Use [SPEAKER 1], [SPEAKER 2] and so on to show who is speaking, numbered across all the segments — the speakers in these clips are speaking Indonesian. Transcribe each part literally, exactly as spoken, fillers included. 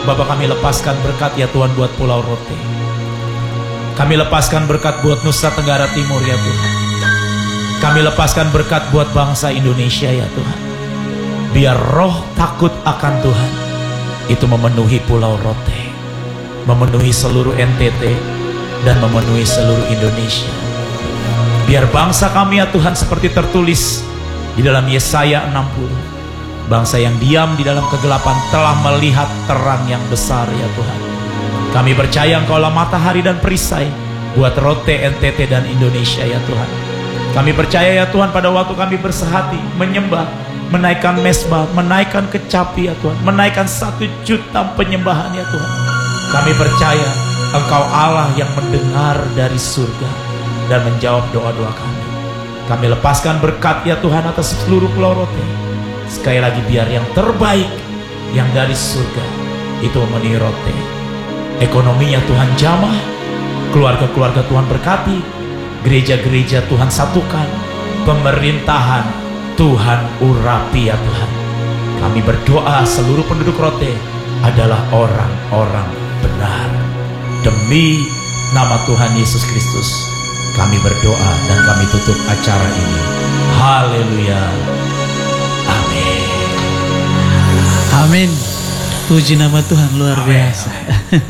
[SPEAKER 1] Bapak, kami lepaskan berkat ya Tuhan buat Pulau Rote. Kami lepaskan berkat buat Nusa Tenggara Timur ya Tuhan. Kami lepaskan berkat buat bangsa Indonesia ya Tuhan. Biar roh takut akan Tuhan itu memenuhi Pulau Rote, memenuhi seluruh N T T, dan memenuhi seluruh Indonesia. Biar bangsa kami ya Tuhan seperti tertulis di dalam Yesaya enam puluh, bangsa yang diam di dalam kegelapan telah melihat terang yang besar ya Tuhan. Kami percaya Engkaulah matahari dan perisai buat Rote, N T T, dan Indonesia ya Tuhan. Kami percaya ya Tuhan, pada waktu kami bersehati menyembah, menaikkan mesbah, menaikkan kecapi ya Tuhan, menaikkan satu juta penyembahan ya Tuhan, kami percaya Engkau Allah yang mendengar dari surga dan menjawab doa-doa kami. Kami lepaskan berkat ya Tuhan atas seluruh Pulau Rote. Sekali lagi, biar yang terbaik yang dari surga itu memenuhi Rote. Ekonominya Tuhan jamah, keluarga-keluarga Tuhan berkati, gereja-gereja Tuhan satukan, pemerintahan Tuhan urapi ya Tuhan. Kami berdoa seluruh penduduk Rote adalah orang-orang benar. Demi nama Tuhan Yesus Kristus kami berdoa dan kami tutup acara ini. Haleluya. Amin.
[SPEAKER 2] Amin. Puji nama Tuhan, luar biasa.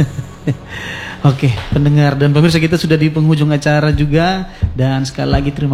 [SPEAKER 2] Oke, pendengar dan pemirsa, kita sudah di penghujung acara juga, dan sekali lagi terima